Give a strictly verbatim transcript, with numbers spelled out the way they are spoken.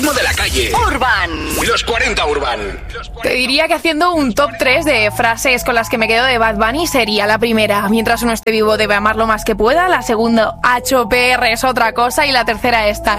ritmo de la calle. Urban. Los cuarenta Urban. Te diría que haciendo un top tres de frases con las que me quedo de Bad Bunny sería la primera: mientras uno esté vivo debe amarlo más que pueda. La segunda, H P R es otra cosa. Y la tercera, esta: